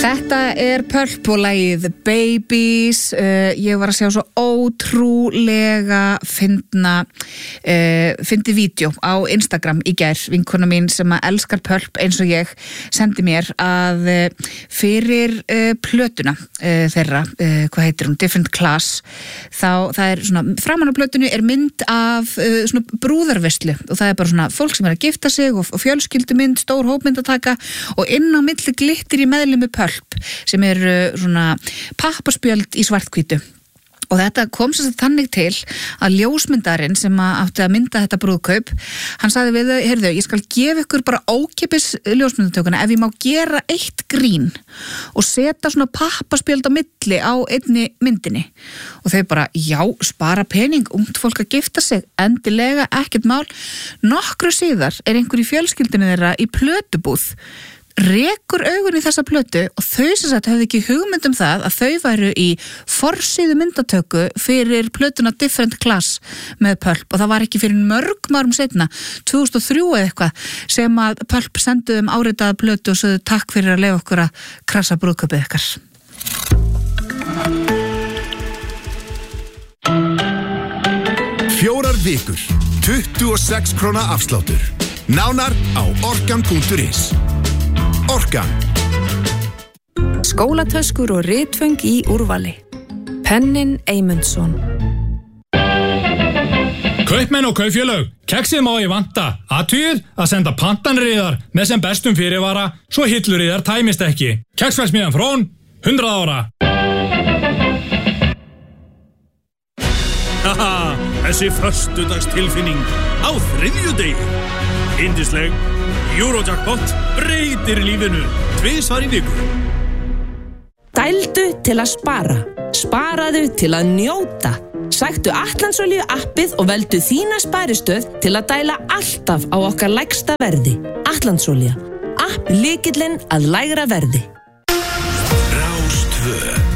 Þetta Pulp og lagið Babies. Ég var að sjá svo ótrúlega fyndi vídeo á Instagram í gær. Vinkona mín sem að elskar Pulp eins og ég sendi mér að fyrir plötuna þeirra, hvað heitir hún, Different Class, þá það svona, framan á plötunu mynd af svona brúðarveislu og það bara svona fólk sem að gifta sig og fjölskyldumynd, stór hópmyndataka og inn á milli glittir í meðlimi Pulp sem svona pappaspjöld í svarthvítu. Og þetta kom sem sagt þannig til að ljósmyndarinn sem átti að mynda þetta brúðkaup, hann sagði við þau, heyrðu, ég skal gefa ykkur bara ókeypis ljósmyndatökuna ef ég má gera eitt grín og setja svona pappaspjöld á milli á einni myndinni. Og þau bara, já, spara pening, ungt fólk að gifta sig, endilega, ekkert mál. Nokkru síðar einhver í fjölskyldinu þeirra í plötubúð rekur augun í þessa plötu og þau sem sagt höfðu ekki hugmynd það að þau væru í forsíðu myndatöku fyrir plötuna Different Class með Pulp og það var ekki fyrir mörgum árum seinna, 2003 eða eitthvað, sem að Pulp sendu áritaða plötu og sögðu takk fyrir að leyfa okkur að krassa brúðkaupið ykkar. Fjórar vikur, 26 króna afsláttur. Nánar á orkan.is. Orkan. Skólatöskur og ritföng í úrvali. Pennin Eymundsson. Kaupmenn og kaupfélög, keksið má ég vanta. Athugið að senda pantanriðar með sem bestum fyrirvara, svo hilluriðar tæmist ekki. Keksverksmiðjan Frón, 100 ára. Haha, þessi föstudagstilfinning á þriðjudegi. Yndisleg Eurojackpot breytir lífinu 2 í viku. Dældu til að spara. Sparaðu til að njóta. Sæktu Atlandsolíu appið og veldu þína sparistöð til að dæla alltaf á okkar lægsta verði. Atlandsolía. App lykillinn að lægra verði. Rás 2.